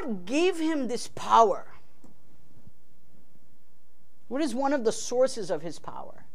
what gave him this power? What is one of the sources of his power?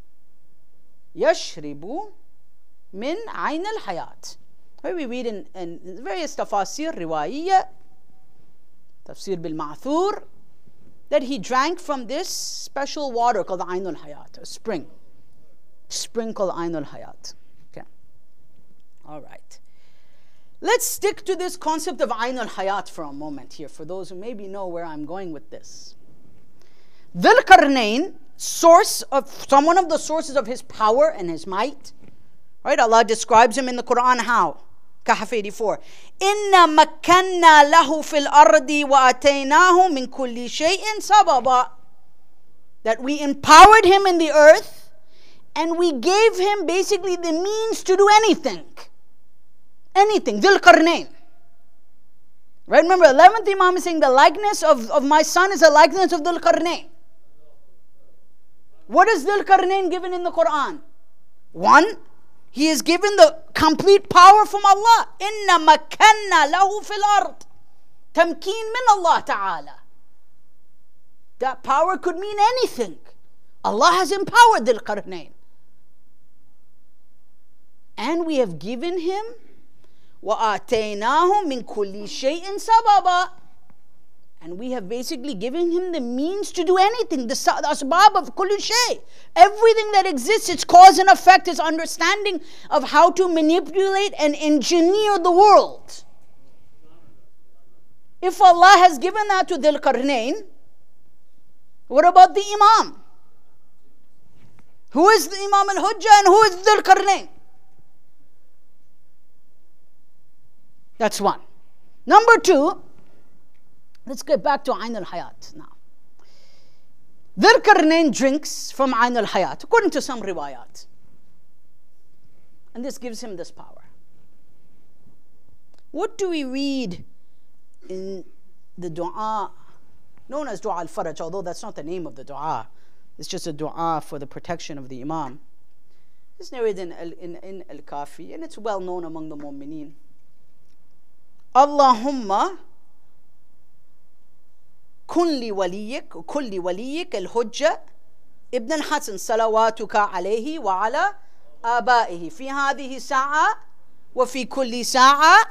يَشْرِبُ مِنْ عَيْنِ الْحَيَاةِ. We read in various tafasir, riwayiyya, tafsir bil-ma'thur, that he drank from this special water called Ayn al-Hayat, a spring called Ayn al-Hayat. Okay. All right. Let's stick to this concept of Ayn al-Hayat for a moment here, for those who maybe know where I'm going with this. Dhul Qarnayn, one of the sources of his power and his might, right? Allah describes him in the Quran how? Kahf 84. إِنَّا مَكَّنَّا لَهُ فِي الْأَرْضِ وَأَتَيْنَاهُ مِنْ كُلِّ شَيْءٍ سَبَبًا. That we empowered him in the earth and we gave him basically the means to do anything. Anything. Dhul Qarnayn. Right? Remember, 11th Imam is saying the likeness of my son is a likeness of Dhul Qarnayn. What is Dhul Qarnayn given in the Quran? One, he is given the complete power from Allah. إِنَّا مَكَّنَّا لَهُ فِي الْأَرْضِ. Tamkeen min Allah Ta'ala. That power could mean anything. Allah has empowered Dhul Qarnayn. And we have given him وَآتَيْنَاهُ مِنْ كُلِّ شَيْءٍ سَبَبًا. And we have basically given him the means to do anything. The asbab of kulli shay. Everything that exists, its cause and effect, its understanding of how to manipulate and engineer the world. If Allah has given that to Dhul Qarnayn, what about the Imam? Who is the Imam al-Hujjah and who is Dhul Qarnayn? That's one. Number two, let's get back to Ayn al-Hayat now. Dhul Qarnayn drinks from Ayn al-Hayat, according to some riwayat. And this gives him this power. What do we read in the dua known as Dua al-Faraj, although that's not the name of the dua. It's just a dua for the protection of the Imam. It's narrated in Al-Kafi, and it's well known among the Mu'mineen. Allahumma kulli waliyik al-Hujjah ibn al-Hasan salawatuka alayhi wa ala abaihi fi hadhihi sa'a wa fi kulli sa'a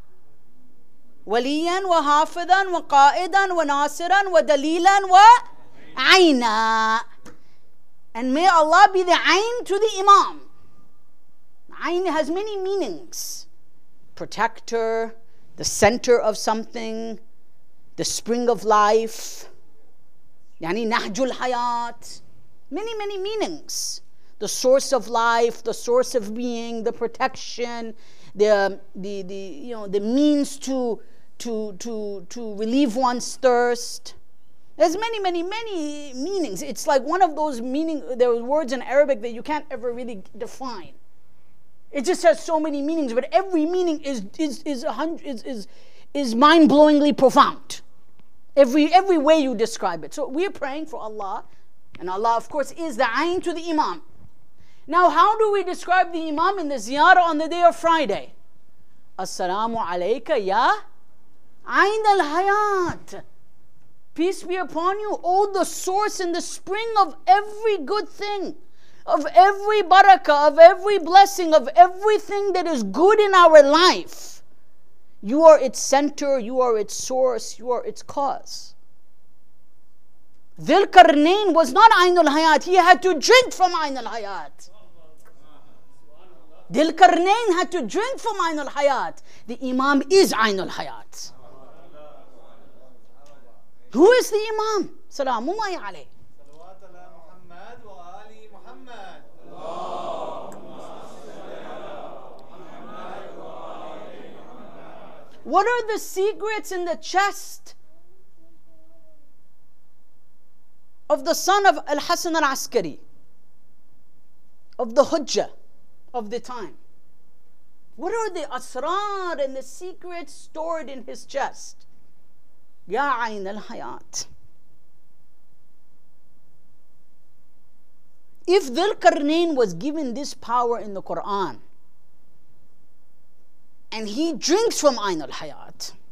waliyan wa hafidan wa qa'idan wa nasiran wa dalilan wa aina. And may Allah be the ayn to the Imam. Ayn has many meanings. Protector, the center of something, the spring of life, yani nahjul hayat, many meanings. The source of life, the source of being, the protection, the means to relieve one's thirst. There's many meanings. It's like one of those there are words in Arabic that you can't ever really define. It just has so many meanings, but every meaning is mind-blowingly profound. Every way you describe it. So we're praying for Allah, and Allah, of course, is the ayn to the Imam. Now, how do we describe the Imam in the ziyarah on the day of Friday? Assalamu alayka ya ayn al-hayat. Peace be upon you, O the source and the spring of every good thing, of every barakah, of every blessing, of everything that is good in our life. You are its center, you are its source, you are its cause. Dhul Qarnayn was not Ayn al-Hayat. He had to drink from Ayn al-Hayat. Dhul Qarnayn had to drink from Ayn al-Hayat. The Imam is Ayn al-Hayat. Who is the Imam? Salamullahi alayhi. What are the secrets in the chest of the son of Al-Hasan al-Askari, of the Hujjah of the time? What are the asrar and the secrets stored in his chest? Ya Ayn al-Hayat. If Dhul Qarnayn was given this power in the Quran, and he drinks from Ayn al-Hayat,